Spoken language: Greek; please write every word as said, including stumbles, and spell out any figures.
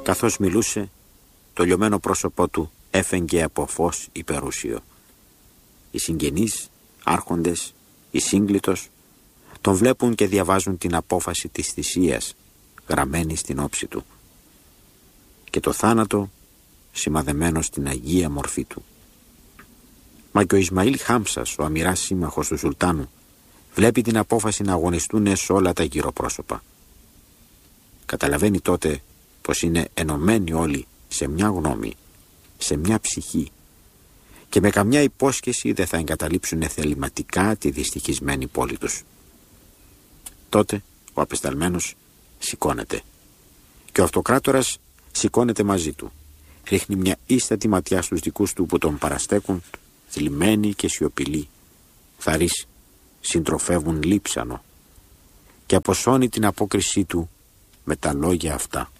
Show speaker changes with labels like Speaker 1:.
Speaker 1: Καθώς μιλούσε, το λιωμένο πρόσωπό του έφεγγε από φως υπερούσιο. Οι συγγενείς, άρχοντες, οι σύγκλιτος, τον βλέπουν και διαβάζουν την απόφαση της θυσίας, γραμμένη στην όψη του, και το θάνατο σημαδεμένο στην αγία μορφή του. Μα και ο Ισμαήλ Χάμσας, ο αμοιράς σύμμαχος του Σουλτάνου, βλέπει την απόφαση να αγωνιστούν σε όλα τα γύρω πρόσωπα. Καταλαβαίνει τότε πως είναι ενωμένοι όλοι σε μια γνώμη, σε μια ψυχή, και με καμιά υπόσχεση δεν θα εγκαταλείψουν θεληματικά τη δυστυχισμένη πόλη τους. Τότε ο απεσταλμένος σηκώνεται και ο αυτοκράτορας σηκώνεται μαζί του. Ρίχνει μια ίστατη ματιά στους δικούς του που τον παραστέκουν, θλιμμένοι και σιωπηλοί. Θαρείς συντροφεύουν λείψανο, και αποσώνει την απόκρισή του με τα λόγια αυτά.